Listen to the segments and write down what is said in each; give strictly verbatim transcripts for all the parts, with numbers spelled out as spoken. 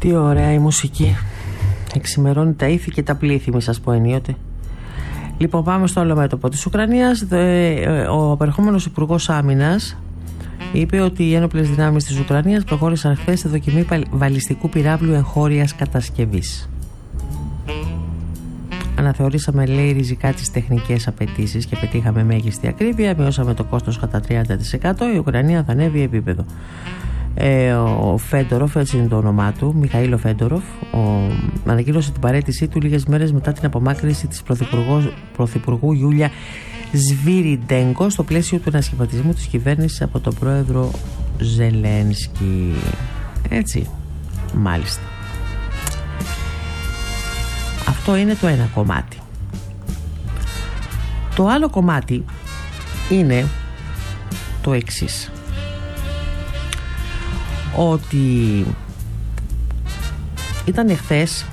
Τι ωραία η μουσική. Εξημερώνει τα ήθη και τα πλήθη, μη σας πω ενίοτε. Λοιπόν, πάμε στο άλλο μέτωπο της Ουκρανίας. Ο απερχόμενος Υπουργός Άμυνας είπε ότι οι ένοπλες δυνάμεις της Ουκρανίας προχώρησαν χθες σε δοκιμή βαλιστικού πυράβλου εγχώριας κατασκευής. Αναθεωρήσαμε, λέει, ριζικά τις τεχνικές απαιτήσεις και πετύχαμε μέγιστη ακρίβεια. Μειώσαμε το κόστος κατά τριάντα τοις εκατό. Η Ουκρανία θα ανέβει επίπεδο. Ε, ο Φέντοροφ, έτσι είναι το όνομά του, Μιχαήλο Φέντοροφ, ο, ανακοίνωσε την παραίτησή του λίγες μέρες μετά την απομάκρυνση της Πρωθυπουργού Γιούλια Σβίριντεγκο στο πλαίσιο του ανασχηματισμού της κυβέρνησης από τον πρόεδρο Ζελένσκι. Έτσι, μάλιστα. Αυτό είναι το ένα κομμάτι. Το άλλο κομμάτι είναι το εξής, ότι ήταν εχθές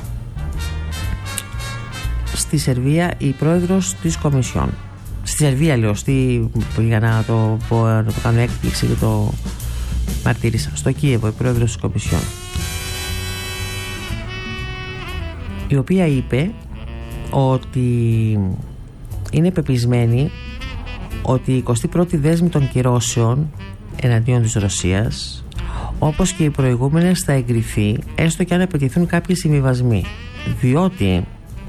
στη Σερβία η πρόεδρος της Κομισιόν. Στη Σερβία λέω, στη, για να το, να το κάνω έκπληξη και το μαρτύρησα. Στο Κίεβο η πρόεδρος της Κομισιόν, η οποία είπε ότι είναι πεπισμένη ότι η εικοστή πρώτη δέσμη των κυρώσεων εναντίον της Ρωσίας, όπως και οι προηγούμενες, θα εγκριθεί έστω και αν απαιτηθούν κάποιοι συμβιβασμοί, διότι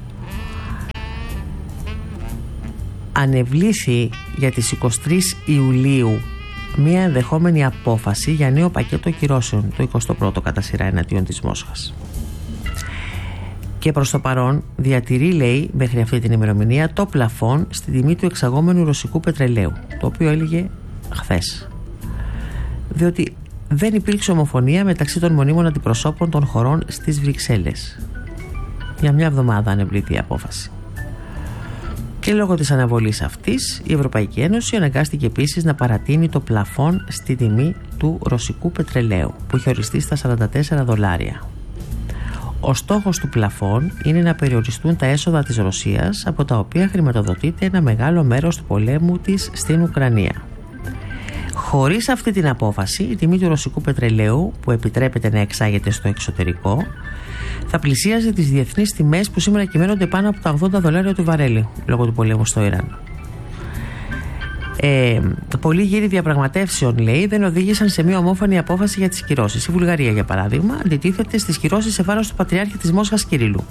ανεβλήθη για τις εικοστή τρίτη Ιουλίου μια ενδεχόμενη απόφαση για νέο πακέτο κυρώσεων, το εικοστό πρώτο κατά σειρά εναντίον της Μόσχας. Και προς το παρόν διατηρεί, λέει, μέχρι αυτή την ημερομηνία το πλαφόν στη τιμή του εξαγόμενου ρωσικού πετρελαίου, το οποίο έλεγε χθες, διότι δεν υπήρξε ομοφωνία μεταξύ των μονίμων αντιπροσώπων των χωρών στις Βρυξέλλες. Για μια εβδομάδα ανεβλήθη η απόφαση. Και λόγω της αναβολής αυτής, η Ευρωπαϊκή Ένωση αναγκάστηκε επίσης να παρατείνει το πλαφόν στη τιμή του ρωσικού πετρελαίου, που είχε οριστεί στα σαράντα τέσσερα δολάρια. Ο στόχος του πλαφόν είναι να περιοριστούν τα έσοδα της Ρωσίας, από τα οποία χρηματοδοτείται ένα μεγάλο μέρος του πολέμου της στην Ουκρανία. Χωρίς αυτή την απόφαση, η τιμή του ρωσικού πετρελαίου, που επιτρέπεται να εξάγεται στο εξωτερικό, θα πλησίαζε τις διεθνείς τιμές που σήμερα κυμαίνονται πάνω από τα ογδόντα δολάρια του βαρέλι, λόγω του πολέμου στο Ιράν. Ε, πολλοί γύροι διαπραγματεύσεων, λέει, δεν οδήγησαν σε μια ομόφωνη απόφαση για τις κυρώσεις. Η Βουλγαρία, για παράδειγμα, αντιτίθεται στις κυρώσεις σε βάρος του Πατριάρχη της Μόσχας Κυρίλλου.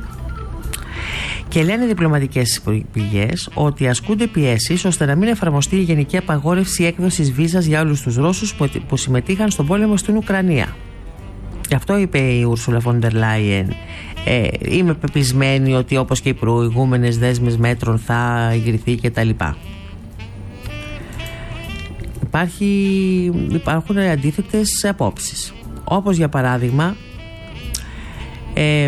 Και λένε διπλωματικές πηγές ότι ασκούνται πιέσεις ώστε να μην εφαρμοστεί η γενική απαγόρευση έκδοσης βίζας για όλους τους Ρώσους που συμμετείχαν στον πόλεμο στην Ουκρανία. Γι' αυτό είπε η Ούρσουλα φον ντερ Λάιεν, ε, είμαι πεπισμένη ότι όπως και οι προηγούμενες δέσμες μέτρων θα εγκριθεί κτλ. Υπάρχει, υπάρχουν αντίθετες απόψεις, όπως για παράδειγμα ε,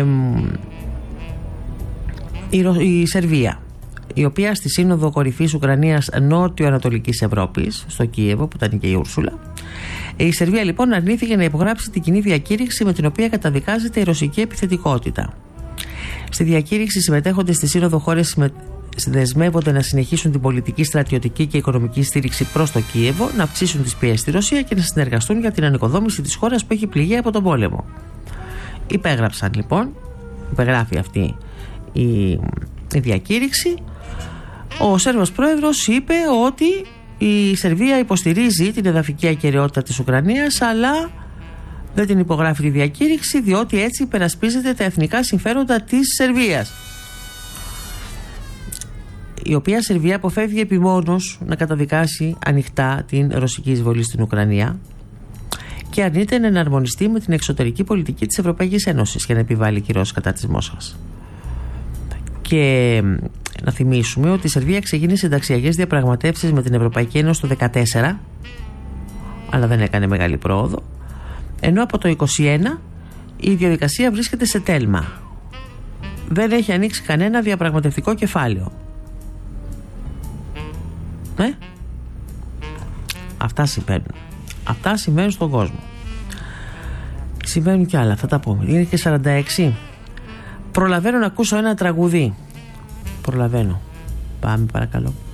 η, η Σερβία, η οποία στη Σύνοδο Κορυφής Ουκρανίας Νότιο-Ανατολικής Ευρώπης στο Κίεβο, που ήταν και η Ούρσουλα, η Σερβία λοιπόν αρνήθηκε να υπογράψει την κοινή διακήρυξη με την οποία καταδικάζεται η ρωσική επιθετικότητα. Στη διακήρυξη συμμετέχοντες στη Σύνοδο χώρες δεσμεύονται να συνεχίσουν την πολιτική, στρατιωτική και οικονομική στήριξη προς το Κίεβο, να αυξήσουν τις πιέσεις στη Ρωσία και να συνεργαστούν για την ανοικοδόμηση της χώρας που έχει πληγεί από τον πόλεμο. Υπέγραψαν λοιπόν, υπεγράφει αυτή η, η διακήρυξη. Ο Σέρβος πρόεδρος είπε ότι η Σερβία υποστηρίζει την εδαφική ακεραιότητα της Ουκρανίας, αλλά δεν την υπογράφει τη διακήρυξη, διότι έτσι υπερασπίζεται τα εθνικά συμφέροντα της Σερβίας, η οποία Σερβία αποφεύγει επιμόνως να καταδικάσει ανοιχτά την ρωσική εισβολή στην Ουκρανία και αρνείται να εναρμονιστεί με την εξωτερική πολιτική της Ευρωπαϊκής Ένωσης και να επιβάλλει κυρώσεις κατά της Μόσχας. Και να θυμίσουμε ότι η Σερβία ξεκίνησε συνταξιακές διαπραγματεύσεις με την Ευρωπαϊκή Ένωση το δύο χιλιάδες δεκατέσσερα, αλλά δεν έκανε μεγάλη πρόοδο, ενώ από το είκοσι ένα η διαδικασία βρίσκεται σε τέλμα. Δεν έχει ανοίξει κανένα διαπραγματευτικό κεφάλαιο. Ναι. Αυτά συμβαίνουν. Αυτά συμβαίνουν στον κόσμο. Συμβαίνουν κι άλλα, θα τα πούμε. Είναι και σαράντα έξι. Προλαβαίνω να ακούσω ένα τραγουδί. Προλαβαίνω. Πάμε παρακαλώ.